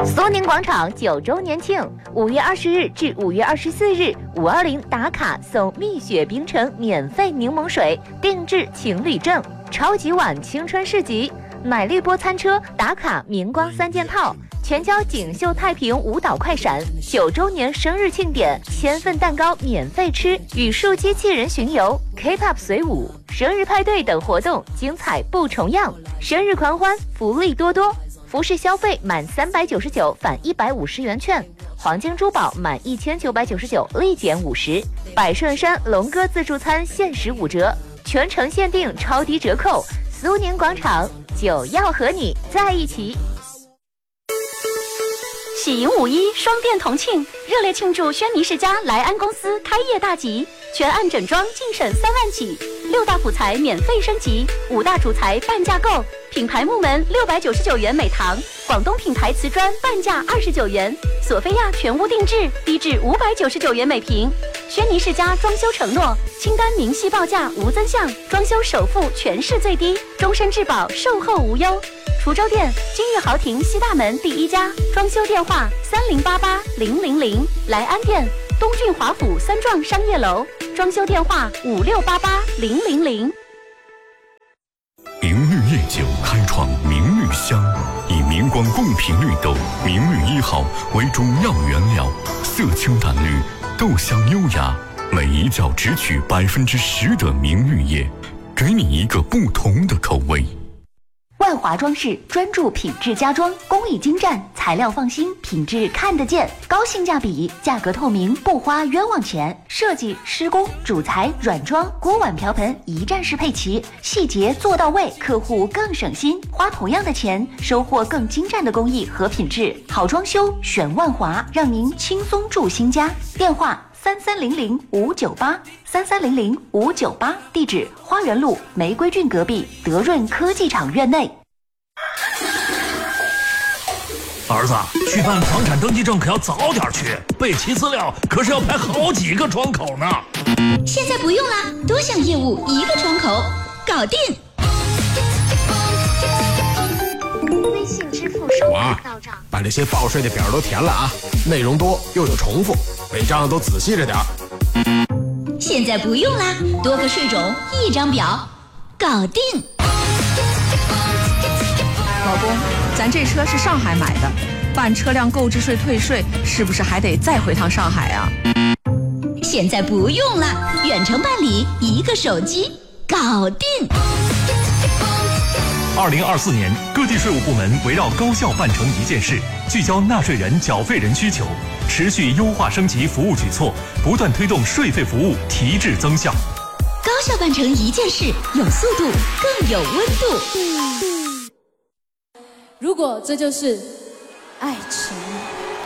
苏宁广场9周年庆，5月20日至5月24日，520打卡送蜜雪冰城免费柠檬水，定制情侣证，超级碗青春市集，奶绿波餐车打卡明光3件套。全交锦绣太平舞蹈快闪，9周年生日庆典，1000份蛋糕免费吃，语数机器人巡游 ，K-pop 随舞，生日派对等活动精彩不重样，生日狂欢福利多多。服饰消费满399返150元券，黄金珠宝满1999立减50，百顺山龙哥自助餐限时5折，全程限定超低折扣。苏宁广场就要和你在一起。 喜迎5·1双店同庆，热烈庆祝轩尼诗家莱安公司开业大吉，全案整装净省3万起，6大辅材免费升级，5大主材半价购，品牌木门699元每堂，广东品牌瓷砖半价29元，索菲亚全屋定制低至599元每平。轩尼诗家装修承诺，清单明细报价无增项，装修首付全市最低，终身质保，售后无忧。滁州店金玉豪庭西大门第1家，装修电话30880000。莱安店东郡华府3幢商业楼，装修电话56880000。 明绿夜酒开创明绿香，以明光贡品绿豆明绿1号为主要原料，色清淡绿，豆香优雅，每一窖只取10%的明绿叶，给你一个不同的口味。 万华装饰专注品质家装，工艺精湛，材料放心，品质看得见，高性价比，价格透明，不花冤枉钱。设计、施工、主材、软装、锅碗瓢盆一站式配齐，细节做到位，客户更省心，花同样的钱，收获更精湛的工艺和品质。好装修选万华，让您轻松住新家。电话3300-598，3300-598，地址花园路玫瑰郡隔壁德润科技厂院内。 儿子，去办房产登记证可要早点去，备齐资料可是要排好几个窗口呢。 现在不用啦，多项业务一个窗口，搞定。 微信支付收款到账， 把这些报税的表都填了啊，内容多又有重复，每张都仔细着点。 现在不用啦，多个税种一张表，搞定。 老公，咱这车是上海买的，办车辆购置税退税是不是还得再回趟上海啊？ 现在不用了，远程办理，一个手机搞定。 2024年，各地税务部门围绕高效办成一件事，聚焦纳税人、缴费人需求，持续优化升级服务举措，不断推动税费服务提质增效。 高效办成一件事，有速度，更有温度。 如果这就是爱情。